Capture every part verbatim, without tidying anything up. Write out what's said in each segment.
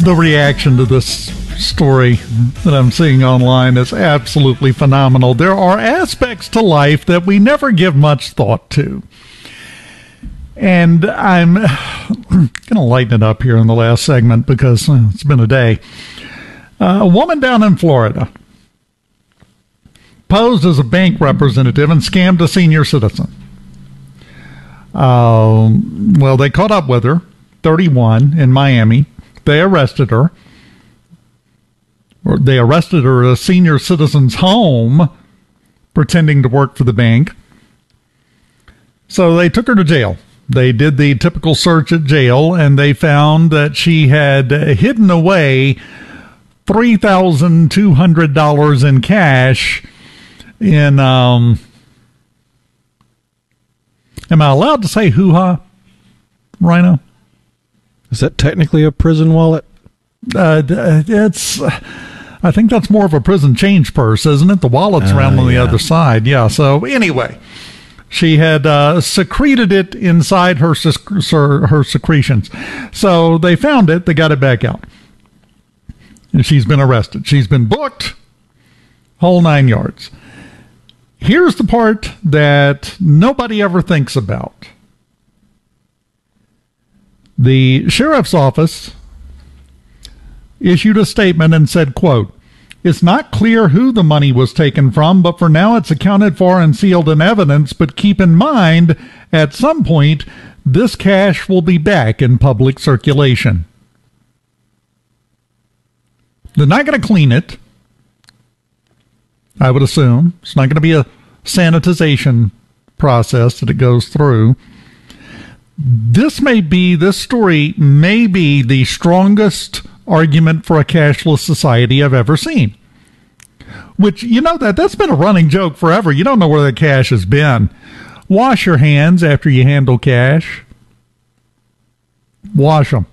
The reaction to this story that I'm seeing online is absolutely phenomenal. There are aspects to life that we never give much thought to. And I'm going to lighten it up here in the last segment because uh, it's been a day. Uh, a woman down in Florida posed as a bank representative and scammed a senior citizen. Uh, well, they caught up with her, thirty-one, in Miami. They arrested her. Or they arrested her at a senior citizen's home, pretending to work for the bank. So they took her to jail. They did the typical search at jail, and they found that she had hidden away three thousand two hundred dollars in cash in, um, am I allowed to say hoo-ha, Rhino? Is that technically a prison wallet? Uh, it's, I think that's more of a prison change purse, isn't it? The wallet's uh, around on the yeah. other side. Yeah. So anyway, she had uh, secreted it inside her her secretions. So they found it. They got it back out. And she's been arrested. She's been booked. Whole nine yards. Here's the part that nobody ever thinks about. The sheriff's office issued a statement and said, quote, "It's not clear who the money was taken from, but for now it's accounted for and sealed in evidence. But keep in mind, at some point, this cash will be back in public circulation." They're not going to clean it, I would assume. It's not going to be a sanitization process that it goes through. This may be, this story may be the strongest argument for a cashless society I've ever seen. Which, you know, that that's been a running joke forever. You don't know where the cash has been. Wash your hands after you handle cash. Wash them.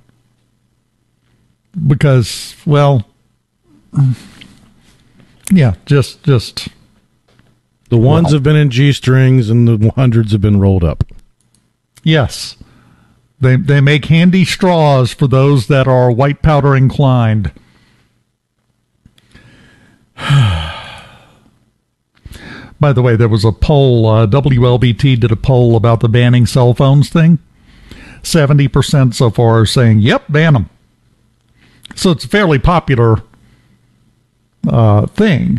Because, well, yeah, just, just. The ones well. have been in G-strings and the hundreds have been rolled up. Yes. They they make handy straws for those that are white powder inclined. By the way, there was a poll, uh, W L B T did a poll about the banning cell phones thing. seventy percent so far are saying, yep, ban them. So it's a fairly popular uh, thing.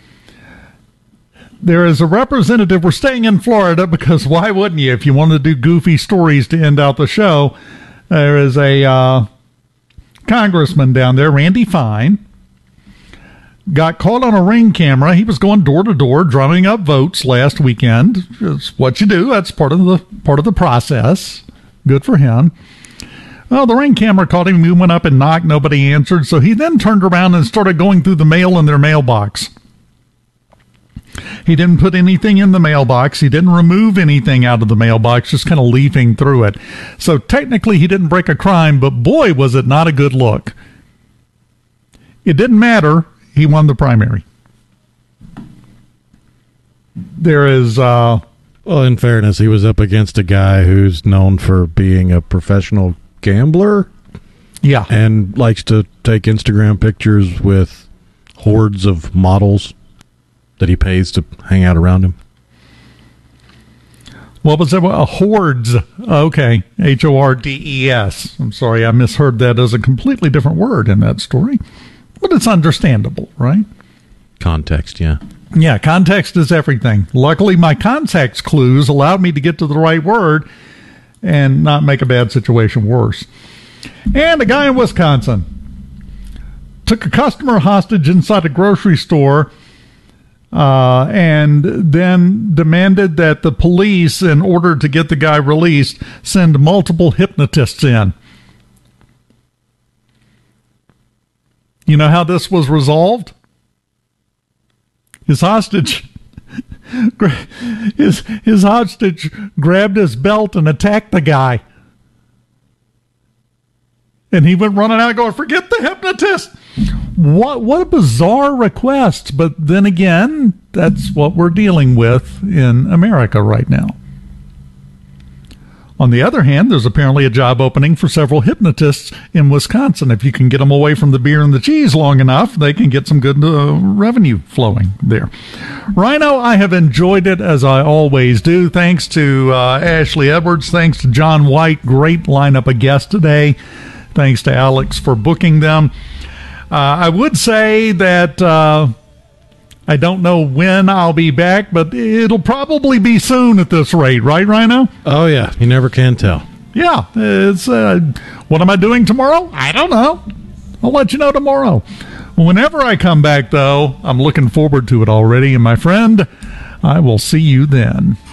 There is a representative. We're staying in Florida because why wouldn't you if you want to do goofy stories to end out the show? There is a uh, congressman down there, Randy Fine, got caught on a Ring camera. He was going door to door drumming up votes last weekend. It's what you do. That's part of the part of the process. Good for him. Well, the Ring camera caught him. He went up and knocked. Nobody answered. So he then turned around and started going through the mail in their mailbox. He didn't put anything in the mailbox. He didn't remove anything out of the mailbox, just kind of leafing through it. So technically he didn't break a crime, but boy, was it not a good look. It didn't matter. He won the primary. There is... Uh, well, in fairness, he was up against a guy who's known for being a professional gambler. Yeah. And likes to take Instagram pictures with hordes of models that he pays to hang out around him. What was that? A hordes. Okay. H O R D E S. I'm sorry, I misheard that as a completely different word in that story. But it's understandable, right? Context, yeah. Yeah, context is everything. Luckily, my context clues allowed me to get to the right word and not make a bad situation worse. And a guy in Wisconsin took a customer hostage inside a grocery store Uh, and then demanded that the police, in order to get the guy released, send multiple hypnotists in. You know how this was resolved? His hostage, his, his hostage grabbed his belt and attacked the guy. And he went running out going, forget the hypnotist. What what a bizarre request. But then again, that's what we're dealing with in America right now. On the other hand, there's apparently a job opening for several hypnotists in Wisconsin. If you can get them away from the beer and the cheese long enough, they can get some good uh, revenue flowing there. Rhino, I have enjoyed it as I always do. Thanks to uh, Ashley Edwards. Thanks to John White. Great lineup of guests today. Thanks to Alex for booking them. Uh, I would say that uh, I don't know when I'll be back, but it'll probably be soon at this rate, right, Rhino? Oh, yeah. You never can tell. Yeah. It's uh, what am I doing tomorrow? I don't know. I'll let you know tomorrow. Whenever I come back, though, I'm looking forward to it already. And, my friend, I will see you then.